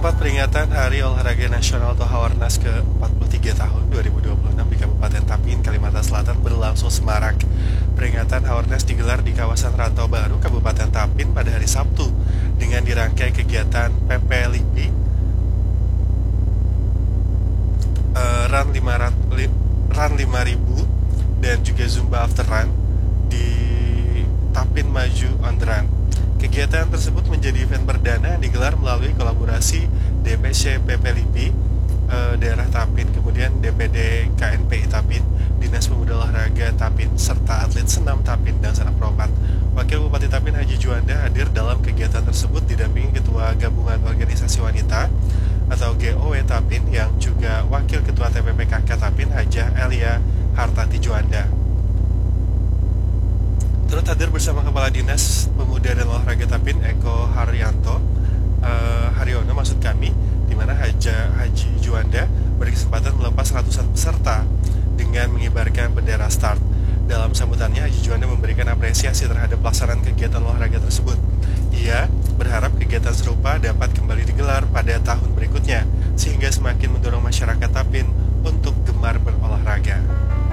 tempat peringatan Hari Olahraga Nasional atau Haornas ke-43 tahun 2026 di Kabupaten Tapin, Kalimantan Selatan berlangsung semarak. Peringatan Haornas digelar di kawasan Rantau Baru, Kabupaten Tapin pada hari Sabtu dengan dirangkai kegiatan PP LIPI, Run 5000 dan juga Zumba After Run di Tapin Maju on the Run. Kegiatan tersebut menjadi event perdana yang digelar melalui kolaborasi DPC PP LIPI, daerah Tapin, kemudian DPD KNPI Tapin, Dinas Pemuda Olahraga Tapin, serta atlet senam Tapin dan Sanak Propat. Wakil Bupati Tapin Haji Juanda hadir dalam kegiatan tersebut didampingi Ketua Gabungan Organisasi Wanita atau GOW Tapin yang juga Wakil Ketua TPPKK Tapin Hajah Elia Hartati Juanda. Turut hadir bersama Kepala Dinas Pemuda dan Olahraga Tapin Eko Haryono maksud kami, di mana Haji Juanda berkesempatan melepas ratusan peserta dengan mengibarkan bendera start. Dalam sambutannya, Haji Juanda memberikan apresiasi terhadap pelaksanaan kegiatan olahraga tersebut. Ia berharap kegiatan serupa dapat kembali digelar pada tahun berikutnya, sehingga semakin mendorong masyarakat Tapin untuk gemar berolahraga.